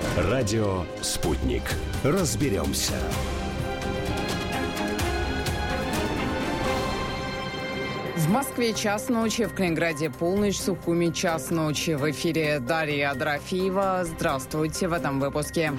Радио «Спутник». Разберемся. В Москве час ночи, в Калининграде полночь, в Сухуми час ночи. В эфире Дарья Дорофеева. Здравствуйте в этом выпуске.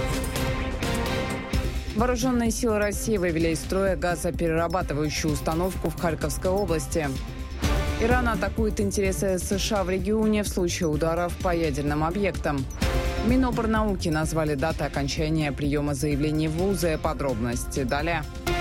Вооруженные силы России вывели из строя газоперерабатывающую установку в Харьковской области. Иран атакует интересы США в регионе в случае ударов по ядерным объектам. Миноборнауки назвали даты окончания приема заявлений в вузы. Подробности далее.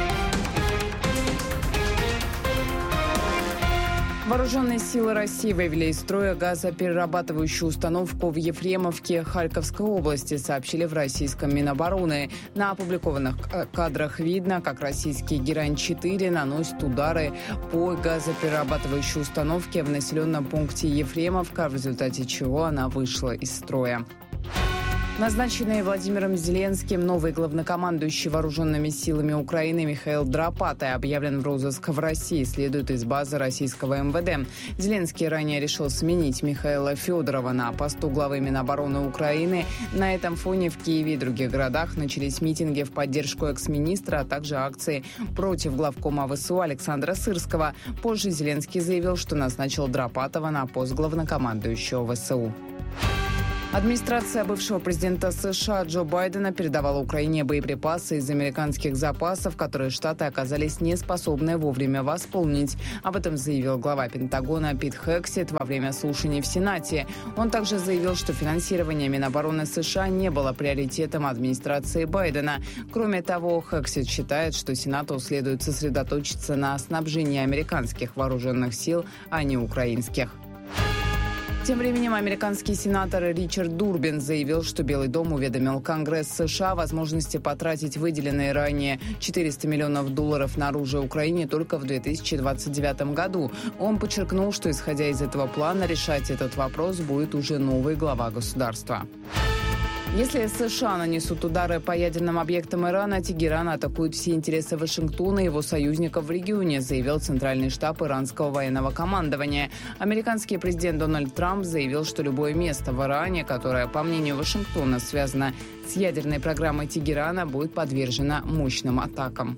Вооруженные силы России вывели из строя газоперерабатывающую установку в Ефремовке Харьковской области, сообщили в российском Минобороны. На опубликованных кадрах видно, как российский Герань-4 наносит удары по газоперерабатывающей установке в населенном пункте Ефремовка, в результате чего она вышла из строя. Назначенный Владимиром Зеленским новый главнокомандующий вооруженными силами Украины Михаил Драпатай объявлен в розыск в России, следует из базы российского МВД. Зеленский ранее решил сменить Михаила Федорова на посту главы Минобороны Украины. На этом фоне в Киеве и других городах начались митинги в поддержку экс-министра, а также акции против главкома ВСУ Александра Сырского. Позже Зеленский заявил, что назначил Драпатова на пост главнокомандующего ВСУ. Администрация бывшего президента США Джо Байдена передавала Украине боеприпасы из американских запасов, которые Штаты оказались не способны вовремя восполнить. Об этом заявил глава Пентагона Пит Хексет во время слушаний в Сенате. Он также заявил, что финансирование Минобороны США не было приоритетом администрации Байдена. Кроме того, Хексет считает, что Сенату следует сосредоточиться на снабжении американских вооруженных сил, а не украинских. Тем временем американский сенатор Ричард Дурбин заявил, что Белый дом уведомил Конгресс США о возможности потратить выделенные ранее $400 миллионов на оружие Украине только в 2029 году. Он подчеркнул, что, исходя из этого плана, решать этот вопрос будет уже новый глава государства. Если США нанесут удары по ядерным объектам Ирана, Тегеран атакует все интересы Вашингтона и его союзников в регионе, заявил Центральный штаб иранского военного командования. Американский президент Дональд Трамп заявил, что любое место в Иране, которое, по мнению Вашингтона, связано с ядерной программой Тегерана, будет подвержено мощным атакам.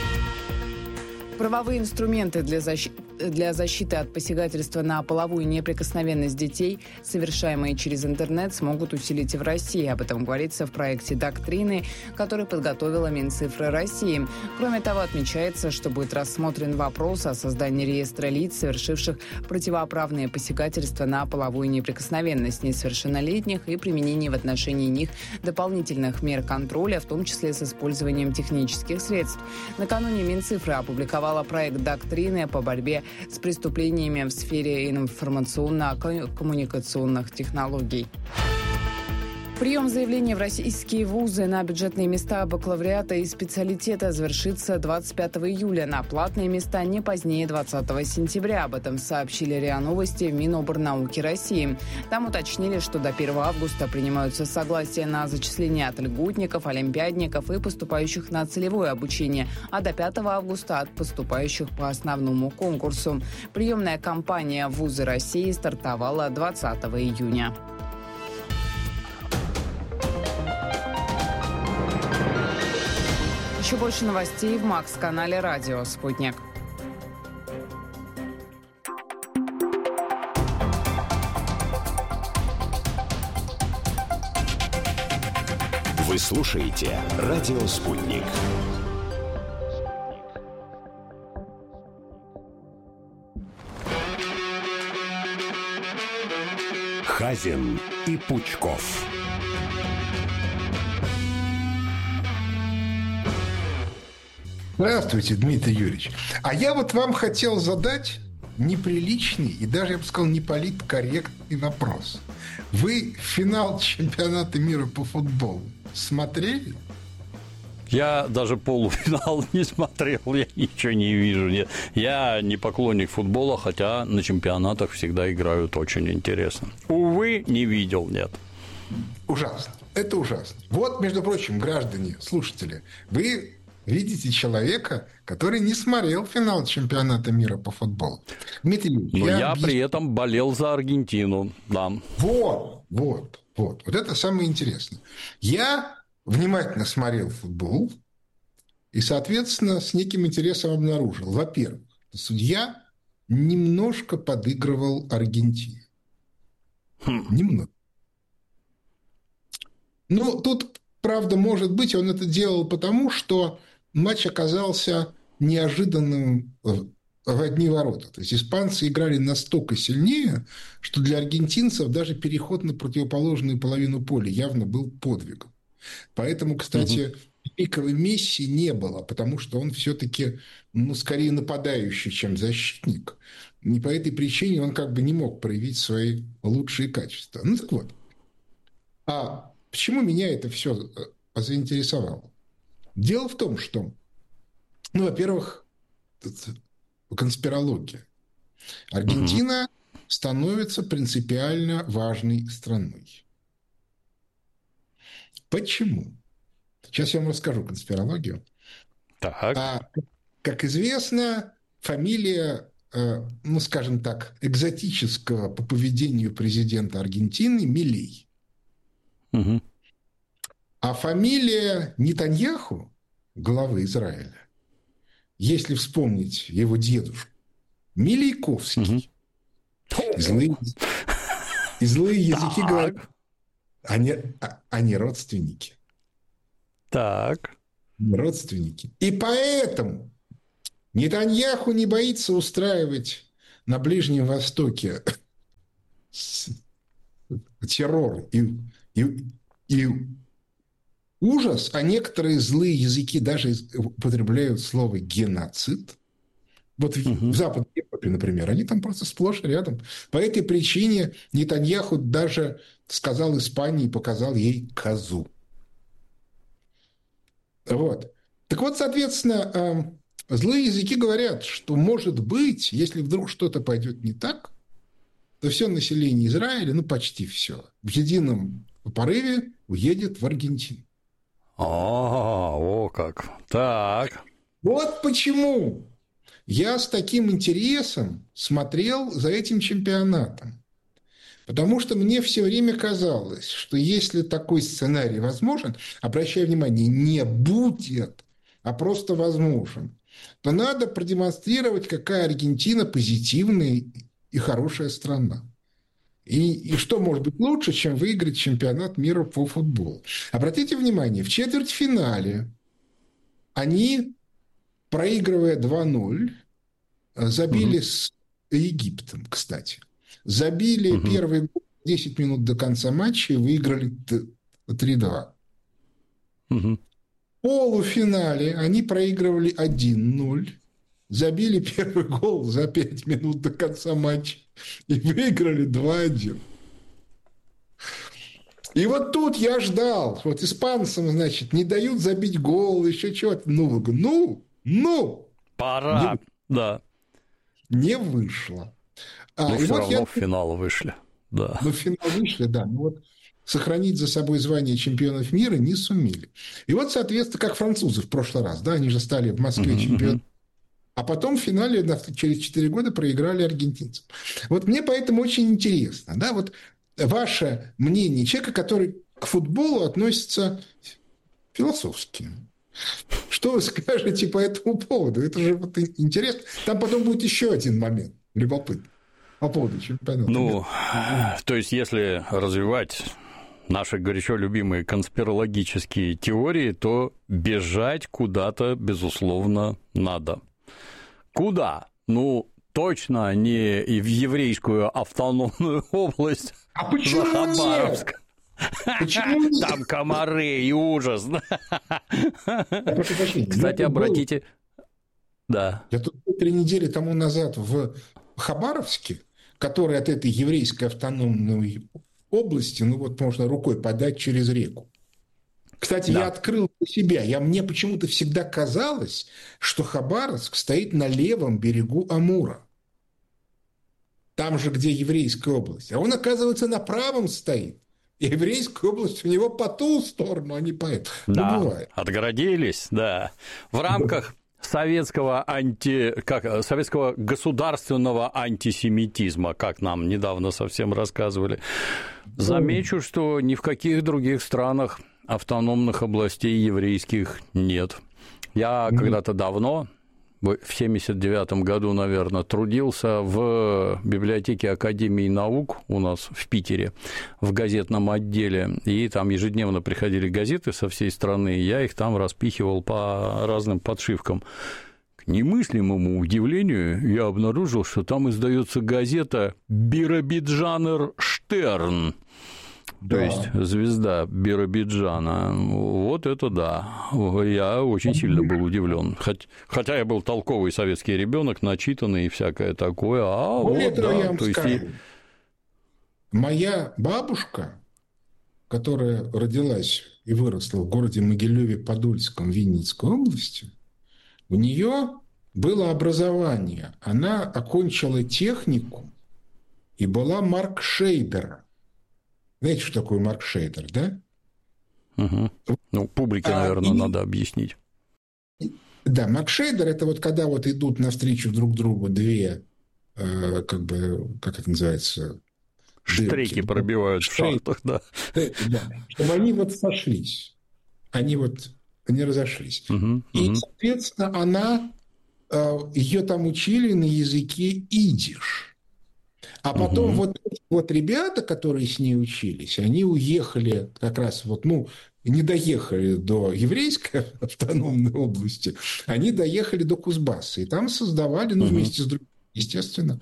Правовые инструменты для защиты от посягательства на половую неприкосновенность детей, совершаемые через интернет, смогут усилить и в России. Об этом говорится в проекте «Доктрины», который подготовила Минцифры России. Кроме того, отмечается, что будет рассмотрен вопрос о создании реестра лиц, совершивших противоправные посягательства на половую неприкосновенность несовершеннолетних, и применении в отношении них дополнительных мер контроля, в том числе с использованием технических средств. Накануне Минцифры опубликовала проект «Доктрины» по борьбе с преступлениями в сфере информационно-коммуникационных технологий. Прием заявлений в российские вузы на бюджетные места бакалавриата и специалитета завершится 25 июля. На платные места не позднее 20 сентября. Об этом сообщили РИА Новости в Миноборнауки России. Там уточнили, что до 1 августа принимаются согласия на зачисление от льготников, олимпиадников и поступающих на целевое обучение, а до 5 августа от поступающих по основному конкурсу. Приемная кампания в вузы России стартовала 20 июня. Еще больше новостей в Макс-канале «Радио Спутник». Вы слушаете «Радио Спутник». Хазин и Пучков. Здравствуйте, Дмитрий Юрьевич. А я вот вам хотел задать неприличный и даже, я бы сказал, неполиткорректный вопрос. Вы финал чемпионата мира по футболу смотрели? Я даже полуфинал не смотрел, я ничего не вижу. Нет. Я не поклонник футбола, хотя на чемпионатах всегда играют очень интересно. Увы, не видел, нет. Ужасно. Это ужасно. Вот, между прочим, граждане, слушатели, вы видите человека, который не смотрел финал чемпионата мира по футболу. Дмитрий Юрьевич, но я при этом болел за Аргентину, да. Вот это самое интересное. Я внимательно смотрел футбол и, соответственно, с неким интересом обнаружил. Во-первых, судья немножко подыгрывал Аргентине. Немного. Ну, тут, правда, может быть, он это делал потому, что матч оказался неожиданным в одни ворота. То есть испанцы играли настолько сильнее, что для аргентинцев даже переход на противоположную половину поля явно был подвигом. Поэтому, кстати, пикового Месси не было, потому что он все-таки, скорее нападающий, чем защитник. И по этой причине он как бы не мог проявить свои лучшие качества. Ну, так вот. А почему меня это все заинтересовало? Дело в том, что, во-первых, конспирология. Аргентина становится принципиально важной страной. Почему? Сейчас я вам расскажу конспирологию. Так. Как известно, фамилия, скажем так, экзотического по поведению президента Аргентины Милей. А фамилия Нетаньяху, главы Израиля, если вспомнить его дедушку, Милейковский. И злые языки говорят, они родственники. Так. Родственники. И поэтому Нетаньяху не боится устраивать на Ближнем Востоке террор и ужас, а некоторые злые языки даже употребляют слово «геноцид». Вот в Западной Европе, например, они там просто сплошь и рядом. По этой причине Нетаньяху даже сказал Испании и показал ей козу. Вот. Так вот, соответственно, злые языки говорят, что, может быть, если вдруг что-то пойдет не так, то все население Израиля, почти все, в едином порыве уедет в Аргентину. О как. Так. Вот почему я с таким интересом смотрел за этим чемпионатом. Потому что мне все время казалось, что если такой сценарий возможен, обращаю внимание, не будет, а просто возможен, то надо продемонстрировать, какая Аргентина позитивная и хорошая страна. И что может быть лучше, чем выиграть чемпионат мира по футболу? Обратите внимание, в четвертьфинале они, проигрывая 2-0, забили с Египтом, кстати. Забили первый гол 10 минут до конца матча и выиграли 3-2. В полуфинале они проигрывали 1-0, забили первый гол за 5 минут до конца матча и выиграли 2-1. И вот тут я ждал. Вот испанцам, значит, не дают забить гол, еще чего-то. Пора, да. Не вышло. Но все равно в финал вышли. Да. В финал вышли, да. Но вот сохранить за собой звание чемпионов мира не сумели. И вот, соответственно, как французы в прошлый раз. Да, они же стали в Москве чемпионами. А потом в финале через 4 года проиграли аргентинцам. Вот мне поэтому очень интересно. Да, вот ваше мнение человека, который к футболу относится философски. Что вы скажете по этому поводу? Это же вот интересно. Там потом будет еще один момент любопытный по поводу чемпионата. То есть, если развивать наши горячо любимые конспирологические теории, то бежать куда-то, безусловно, надо. Куда? Точно не и в еврейскую автономную область. А почему Хабаровск. Почему нет? Там комары и ужас. Кстати, обратите... Да. Я тут 3 недели тому назад в Хабаровске, который от этой еврейской автономной области, можно рукой подать через реку. Кстати, я открыл для себя. Мне почему-то всегда казалось, что Хабаровск стоит на левом берегу Амура. Там же, где еврейская область. А он, оказывается, на правом стоит. еврейская область у него по ту сторону, а не по эту. Да, ну, бывает. Отгородились, да. В рамках советского государственного антисемитизма, как нам недавно совсем рассказывали. Замечу, что ни в каких других странах автономных областей еврейских нет. Я когда-то давно, в 1979 году, наверное, трудился в библиотеке Академии наук у нас в Питере, в газетном отделе, и там ежедневно приходили газеты со всей страны, и я их там распихивал по разным подшивкам. К немыслимому удивлению я обнаружил, что там издается газета «Биробиджанер Штерн». То есть звезда Биробиджана. Вот это да. Я очень сильно был удивлен. Хотя я был толковый советский ребенок, начитанный и всякое такое. А более вот того, да, я вам то есть скажу, моя бабушка, которая родилась и выросла в городе Могилеве-Подольском Винницкой области, у нее было образование. Она окончила техникум и была маркшейдером. Знаете, что такое маркшейдер, да? Угу. Ну, публике, наверное, надо объяснить. Да, маркшейдер – это вот когда вот идут навстречу друг другу две, как бы, как это называется? Штреки дырки, пробивают в шахтах, да. Да. Чтобы они вот сошлись. Они вот не разошлись. И, соответственно, она, ее там учили на языке идиш. А потом вот ребята, которые с ней учились, они уехали как раз вот, ну, не доехали до еврейской автономной области, они доехали до Кузбасса. И там создавали, ну, вместе с другими, естественно,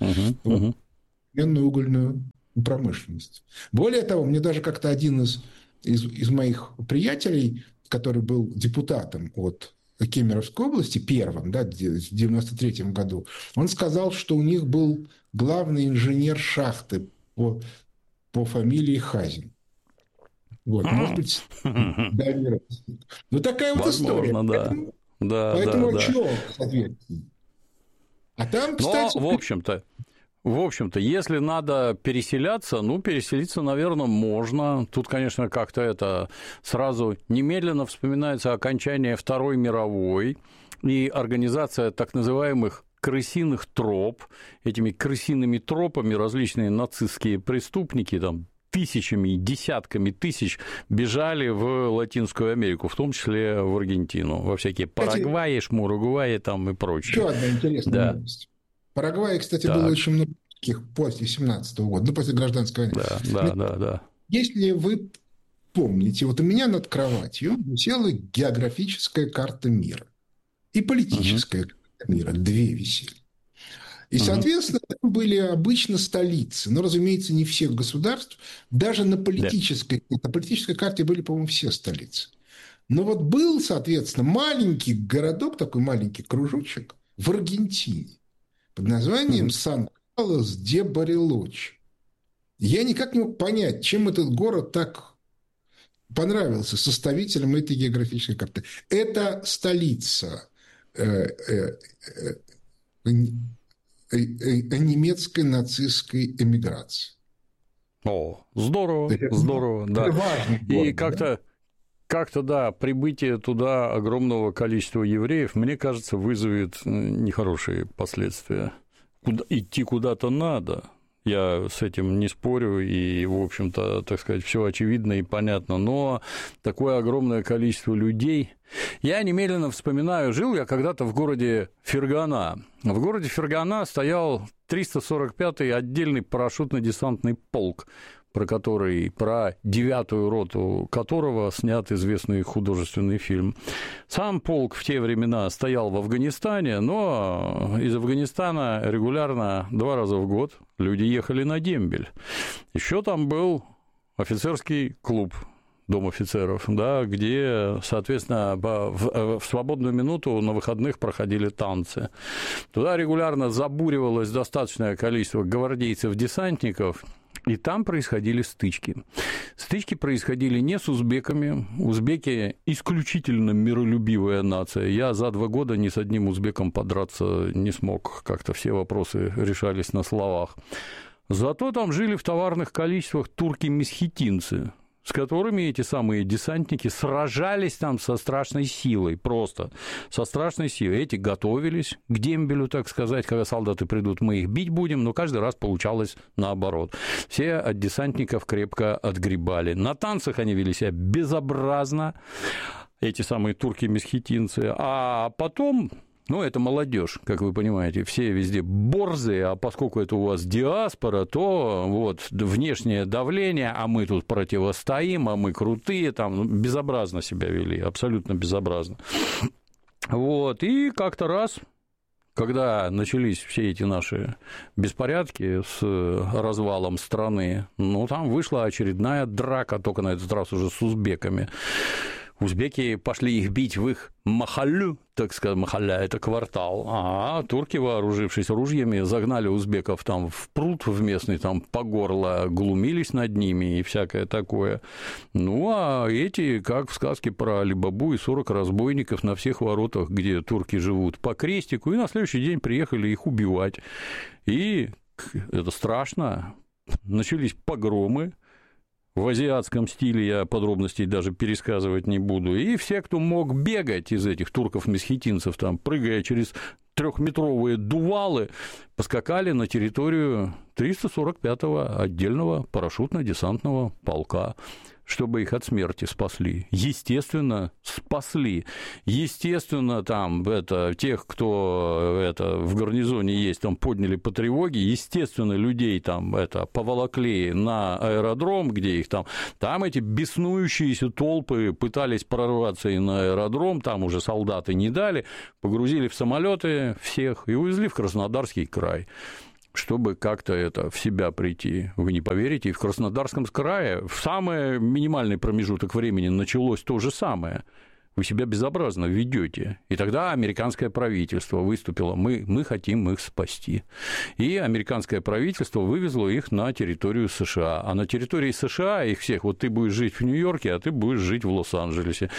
военную угольную промышленность. Более того, мне даже как-то один из моих приятелей, который был депутатом от Кемеровской области, первым, да, в 1993 году, он сказал, что у них был главный инженер шахты по фамилии Хазин. Вот, может быть, дальний родственник. Ну, такая вот история. Да. Поэтому чего, соответственно? А там, кстати... Но, в общем-то, если надо переселяться, ну, переселиться, наверное, можно. Тут, конечно, как-то это сразу немедленно вспоминается окончание Второй мировой и организация так называемых крысиных троп. Этими крысиными тропами различные нацистские преступники там тысячами и десятками тысяч бежали в Латинскую Америку, в том числе в Аргентину, во всякие Парагваи, Шмуругваи там и прочее. Еще одна интересная новость. В Парагвае, кстати, было очень много таких после 17-го года, ну, после гражданской войны. Да. Если вы помните, вот у меня над кроватью висела географическая карта мира и политическая карта мира, две висели. И, соответственно, там были обычно столицы, но, разумеется, не всех государств. Даже на политической карте были, по-моему, все столицы. Но вот был, соответственно, маленький городок, такой маленький кружочек в Аргентине под названием Сан-Карлос-де-Барилочи. Я никак не мог понять, чем этот город так понравился составителям этой географической карты. Это столица немецкой нацистской эмиграции. О, здорово, да. Это важный город, и как-то, да, прибытие туда огромного количества евреев, мне кажется, вызовет нехорошие последствия. Идти куда-то надо. Я с этим не спорю, и, в общем-то, так сказать, все очевидно и понятно, но такое огромное количество людей... Я немедленно вспоминаю, жил я когда-то в городе Фергана. В городе Фергана стоял 345-й отдельный парашютно-десантный полк, про 9-ю роту которого снят известный художественный фильм. Сам полк в те времена стоял в Афганистане, но из Афганистана регулярно 2 раза в год люди ехали на дембель. Еще там был офицерский клуб, Дом офицеров, да, где, соответственно, в свободную минуту на выходных проходили танцы. Туда регулярно забуривалось достаточное количество гвардейцев-десантников, и там происходили стычки. Стычки происходили не с узбеками. Узбеки – исключительно миролюбивая нация. Я за 2 года ни с одним узбеком подраться не смог. Как-то все вопросы решались на словах. Зато там жили в товарных количествах турки-месхетинцы. с которыми эти самые десантники сражались там со страшной силой, просто со страшной силой. Эти готовились к дембелю, так сказать, когда солдаты придут, мы их бить будем, но каждый раз получалось наоборот. Все от десантников крепко отгребали. На танцах они вели себя безобразно, эти самые турки-месхетинцы, а потом... Ну, это молодежь, как вы понимаете, все везде борзые, а поскольку это у вас диаспора, то вот внешнее давление, а мы тут противостоим, а мы крутые, там безобразно себя вели, абсолютно безобразно. Вот, и как-то раз, когда начались все эти наши беспорядки с развалом страны, ну, там вышла очередная драка, только на этот раз уже с узбеками. Узбеки пошли их бить в их махаллю, так сказать, махалля – это квартал, а турки, вооружившись ружьями, загнали узбеков там в пруд в местный, там по горло, глумились над ними и всякое такое. Ну, а эти, как в сказке про Али-Бабу и 40 разбойников на всех воротах, где турки живут, по крестику, и на следующий день приехали их убивать. И это страшно, начались погромы. В азиатском стиле я подробностей даже пересказывать не буду. И все, кто мог бегать из этих турков-месхетинцев, там, прыгая через 3-метровые дувалы, поскакали на территорию 345-го отдельного парашютно-десантного полка, чтобы их от смерти спасли. Естественно, спасли. Естественно, там тех, кто в гарнизоне есть, там подняли по тревоге. Естественно, людей там поволокли на аэродром, где их там эти беснующиеся толпы пытались прорваться и на аэродром, там уже солдаты не дали, погрузили в самолеты всех и увезли в Краснодарский край, чтобы как-то в себя прийти. Вы не поверите, и в Краснодарском крае в самый минимальный промежуток времени началось то же самое. Вы себя безобразно ведете. И тогда американское правительство выступило, мы хотим их спасти. И американское правительство вывезло их на территорию США. А на территории США их всех, вот ты будешь жить в Нью-Йорке, а ты будешь жить в Лос-Анджелесе.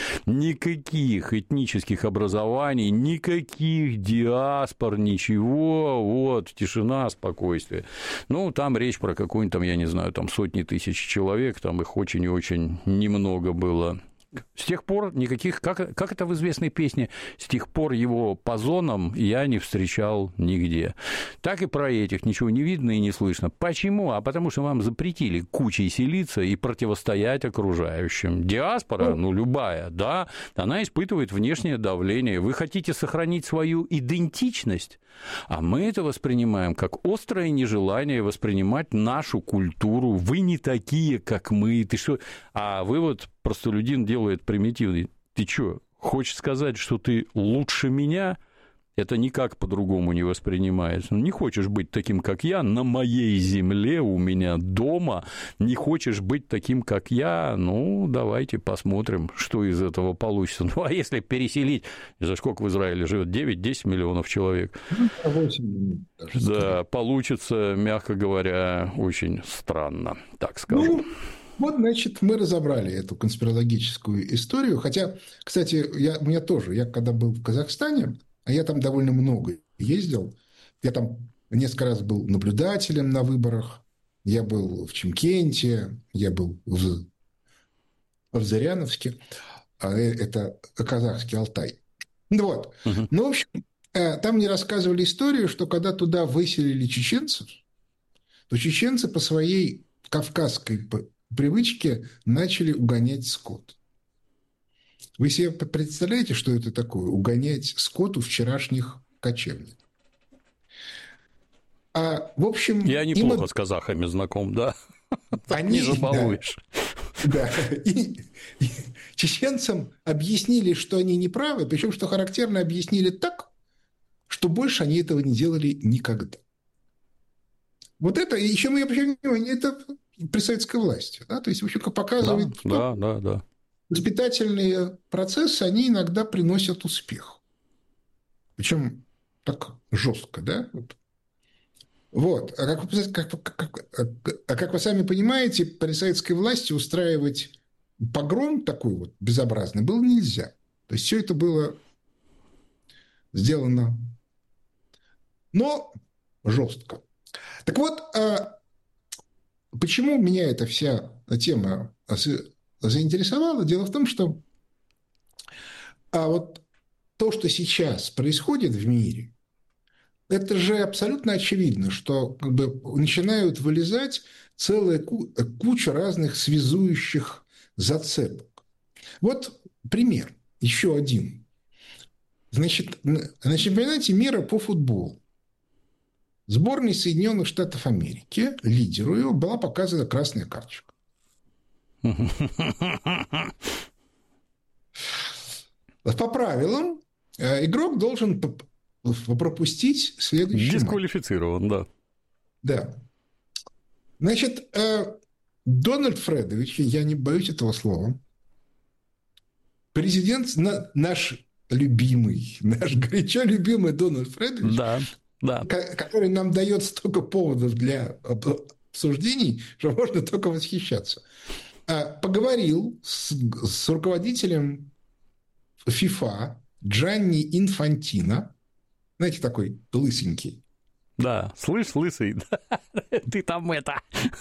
Никаких этнических образований, никаких диаспор, ничего, вот, тишина, спокойствие. Ну, там речь про какую-нибудь, там, я не знаю, там сотни тысяч человек, там их очень и очень немного было. С тех пор никаких, как это в известной песне, с тех пор его по зонам я не встречал нигде. Так и про этих ничего не видно и не слышно. Почему? А потому что вам запретили кучей селиться и противостоять окружающим. Диаспора, любая, да, она испытывает внешнее давление. Вы хотите сохранить свою идентичность, а мы это воспринимаем как острое нежелание воспринимать нашу культуру. Вы не такие, как мы. Ты что? А вы вот простолюдин делает примитивный. Ты что, хочешь сказать, что ты лучше меня? Это никак по-другому не воспринимается. Не хочешь быть таким, как я, на моей земле, у меня дома, не хочешь быть таким, как я, давайте посмотрим, что из этого получится. А если переселить, за сколько в Израиле живет, 9-10 миллионов человек? 8 даже. Да, получится, мягко говоря, очень странно, так скажу. Вот, значит, мы разобрали эту конспирологическую историю. Хотя, кстати, я когда был в Казахстане, а я там довольно много ездил, я там несколько раз был наблюдателем на выборах, я был в Чимкенте, я был в Зыряновске, это казахский Алтай. Вот. В общем, там мне рассказывали историю, что когда туда выселили чеченцев, то чеченцы по своей кавказской привычке начали угонять скот. Вы себе представляете, что это такое? Угонять скот у вчерашних кочевников. В общем... Я неплохо с казахами знаком, да? Не забалуешь. Да. И чеченцам объяснили, что они неправы, причем, что характерно, объяснили так, что больше они этого не делали никогда. Вот это, еще мы обращаем внимание, это при советской власти. Да? То есть, в общем, как показывает, да. Воспитательные процессы, они иногда приносят успех. Причем так жестко, да? Вот. А как вы сами понимаете, при советской власти устраивать погром такой вот безобразный было нельзя. То есть все это было сделано, но жестко. Так вот, почему меня эта вся тема заинтересовало? Дело в том, что вот то, что сейчас происходит в мире, это же абсолютно очевидно, что как бы начинают вылезать целая куча разных связующих зацепок. Вот пример, еще один. Значит, на чемпионате мира по футболу сборной Соединенных Штатов Америки, лидеру его, была показана красная карточка. По правилам, игрок должен пропустить следующий матч. Дисквалифицирован, да. Да. Значит, Дональд Фредович, я не боюсь этого слова, президент наш любимый, наш горячо любимый Дональд Фредович, да. который нам дает столько поводов для обсуждений, что можно только восхищаться, поговорил с руководителем ФИФА Джанни Инфантино, знаете, такой лысенький. Да, слышь, лысый, ты там это...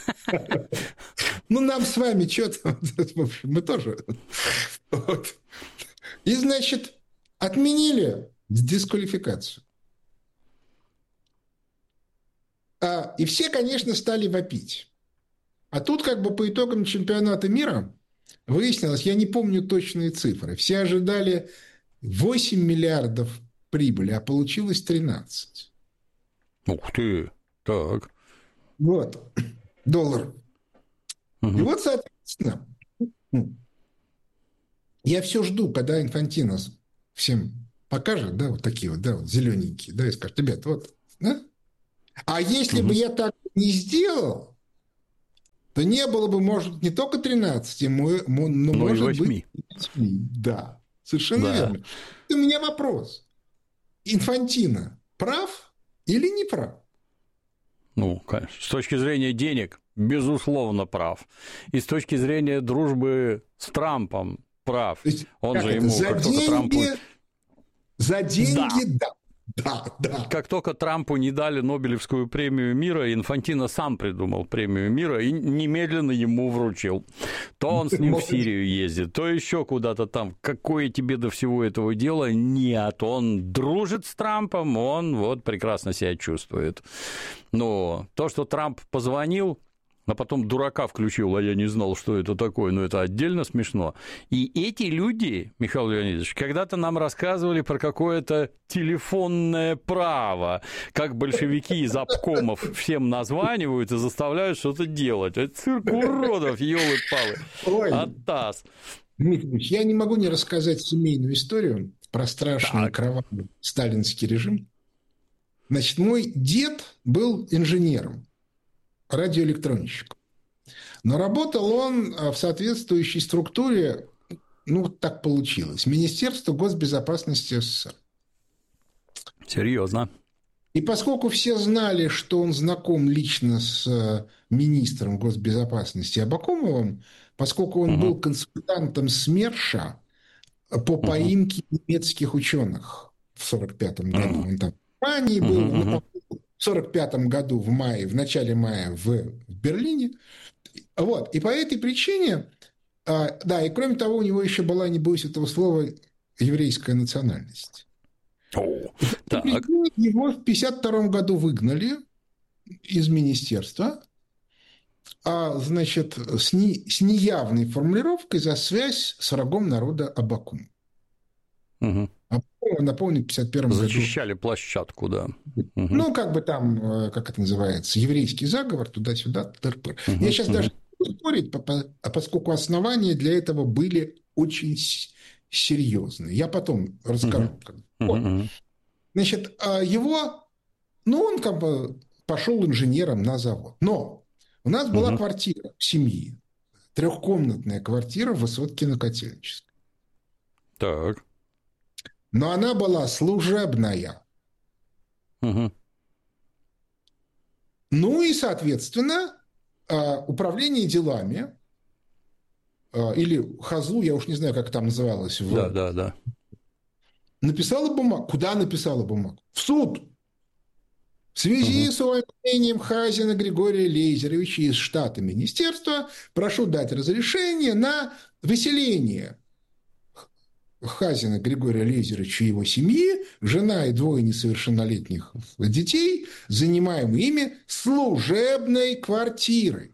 Ну, нам с вами что-то, в общем, мы тоже. Вот. И, значит, отменили дисквалификацию. И все, конечно, стали вопить. А тут как бы по итогам чемпионата мира выяснилось, я не помню точные цифры, все ожидали 8 миллиардов прибыли, а получилось 13. Ух ты, так. Вот, долларов. Угу. И вот, соответственно, я все жду, когда Инфантино всем покажет, да, вот такие вот, да, вот зелененькие, да, и скажет, ребят, вот, да? А если бы я так не сделал, то не было бы, может, не только 13, но может 8. быть 8. Да, совершенно верно. У меня вопрос. Инфантино прав или не прав? Ну, конечно. С точки зрения денег, безусловно, прав. И с точки зрения дружбы с Трампом прав. Есть, он же ему, как только Трампу... За деньги, да. Да. Как только Трампу не дали Нобелевскую премию мира, Инфантино сам придумал премию мира и немедленно ему вручил. То он с ним в Сирию ездит, то еще куда-то там. Какое тебе до всего этого дела? Нет, он дружит с Трампом, он вот прекрасно себя чувствует. Но то, что Трамп позвонил, а потом дурака включил, а я не знал, что это такое, но это отдельно смешно. И эти люди, Михаил Леонидович, когда-то нам рассказывали про какое-то телефонное право, как большевики из обкомов всем названивают и заставляют что-то делать. Это цирк уродов, ёлы-палы. Атас. Дмитрий, я не могу не рассказать семейную историю про страшный кровавый сталинский режим. Значит, мой дед был инженером, радиоэлектронщиком. Но работал он в соответствующей структуре, ну, так получилось, Министерство госбезопасности СССР. Серьезно. И поскольку все знали, что он знаком лично с министром госбезопасности Абакумовым, поскольку он был консультантом СМЕРШа по поимке немецких ученых в 1945 году, он там в Германии был, в 1945 году в начале мая в Берлине. Вот. И по этой причине, да, и кроме того, у него еще была, не боюсь этого слова, еврейская национальность. Так. Его в 1952 году выгнали из министерства, значит, с неявной формулировкой за связь с врагом народа Абакум. Напомню, в 1951 году. Зачищали площадку, да. Ну, как бы там, как это называется, еврейский заговор, туда-сюда, тыр-пыр. Я сейчас даже не буду спорить, поскольку основания для этого были очень серьезные. Я потом расскажу. Значит, его, ну, он как бы пошел инженером на завод. Но у нас была квартира в семье, трехкомнатная квартира в высотке на Котельнической. Так. Но она была служебная. Ну и, соответственно, управление делами или ХАЗУ, я уж не знаю, как там называлось. Да. Написала бумагу. Куда написала бумагу? В суд. В связи с увольнением Хазина Григория Лейзеровича из штата министерства прошу дать разрешение на выселение Хазина Григория Лейзеровича и его семьи, жена и 2 несовершеннолетних детей, занимаемые ими служебной квартирой.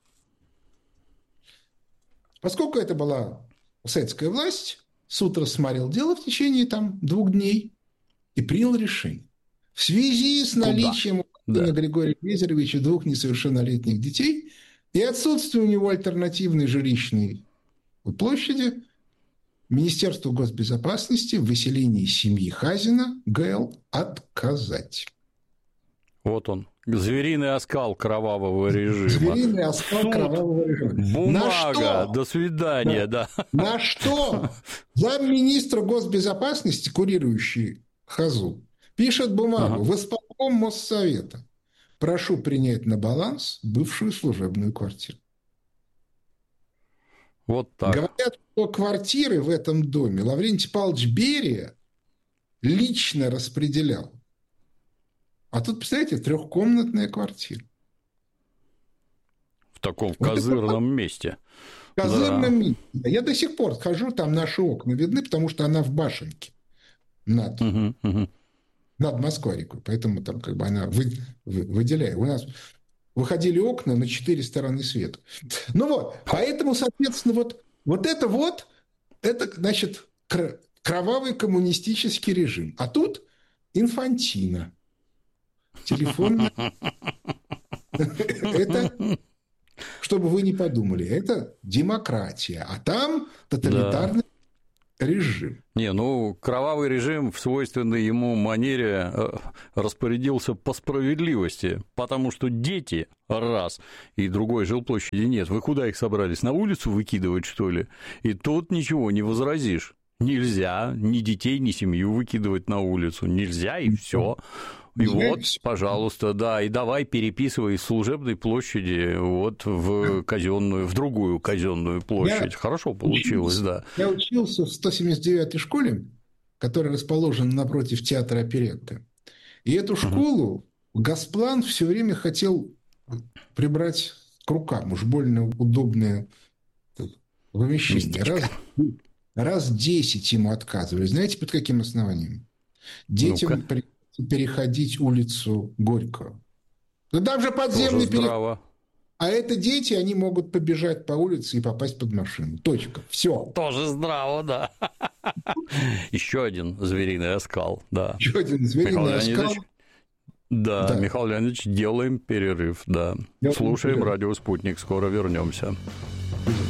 Поскольку это была советская власть, суд рассмотрел дело в течение 2 дней и принял решение. В связи с наличием у Григория Лейзеровича 2 несовершеннолетних детей и отсутствием у него альтернативной жилищной площади, Министерству госбезопасности в выселении семьи Хазина ГЛ отказать. Вот он. Звериный оскал кровавого режима. Звериный оскал кровавого режима. Бумага. До свидания, да. На что замминистра госбезопасности, курирующий Хазу, пишет бумагу в исполком Моссовета. Прошу принять на баланс бывшую служебную квартиру. Вот так. Говорят, что квартиры в этом доме Лаврентий Павлович Берия лично распределял. А тут, представляете, 3-комнатная квартира. В таком козырном месте. В козырном месте. Я до сих пор хожу, там наши окна видны, потому что она в башенке над Москвой-рекой. Поэтому там она выделяет. У нас выходили окна на 4 стороны света. Поэтому, соответственно, это, значит, кровавый коммунистический режим. А тут инфантина. Телефон. Это, чтобы вы не подумали, это демократия. А там тоталитарный режим. Кровавый режим в свойственной ему манере распорядился по справедливости, потому что дети, раз, и другой жилплощади нет. Вы куда их собрались? На улицу выкидывать, что ли? И тут ничего не возразишь. Нельзя ни детей, ни семью выкидывать на улицу. Нельзя, и все. И пожалуйста, и давай переписывай из служебной площади в казенную, в другую казенную площадь. Хорошо получилось, да. Я учился в 179-й школе, которая расположена напротив театра оперетты. И эту школу Госплан все время хотел прибрать к рукам. Уж больно удобное помещение. Раз 10 ему отказывали. Знаете, под каким основанием? Детям переходить улицу Горького. Там же подземный переход. А это дети, они могут побежать по улице и попасть под машину. Точка. Все. Тоже здраво, да. Еще один звериный оскал, да. Еще один звериный оскал. Да, Михаил Леонидович, делаем перерыв, да. Слушаем «Радио Спутник», скоро вернемся.